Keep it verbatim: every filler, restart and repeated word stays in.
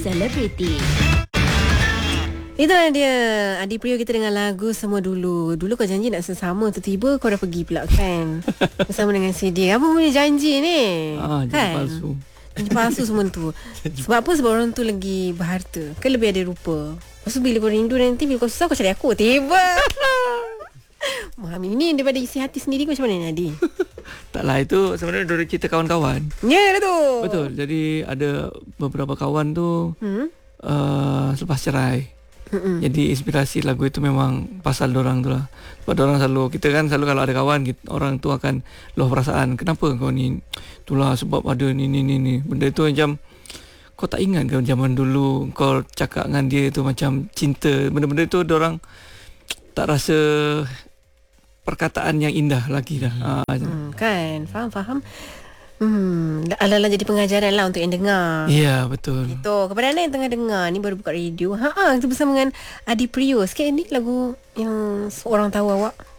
Selebriti. Itu dia Adi Priyo kita dengan lagu Semua Dulu. Dulu kau janji nak sesama, tiba-tiba kau dah pergi pula kan. Bersama dengan si dia. Apa punya janji ni? Ah, janji kan? palsu. Janji palsu semua tu. Sebab apa? Sebab orang tu lagi berharta. Kan lebih ada rupa. Lepas tu bila kau rindu nanti, bila kau susah kau cari aku. Tiba. Memahami ni daripada isi hati sendiri kau macam mana ni Adi? Taklah, itu sebenarnya dari kita kawan-kawan. Ya lah tu. Betul. Jadi ada beberapa kawan tu hmm? uh, selepas cerai. Mm-mm. Jadi inspirasi lagu itu memang pasal dorang tu lah. Sebab dorang selalu, kita kan selalu kalau ada kawan kita, orang tu akan luah perasaan, kenapa kau ni, itulah sebab ada ni ni ni ni. Benda tu macam kau tak ingat ke zaman dulu kau cakap dengan dia tu macam cinta. Benda-benda tu dorang tak rasa perkataan yang indah lagi dah. Hmm, ha, hmm, kan, faham faham. Hmm, ala-ala jadi pengajaran lah untuk yang dengar. Ya, yeah, betul. Itu kepada anda yang tengah dengar ni, baru buka radio. Ha ah, kita bersama dengan Adi Priyo. Sikit ni lagu yang seorang tahu awak.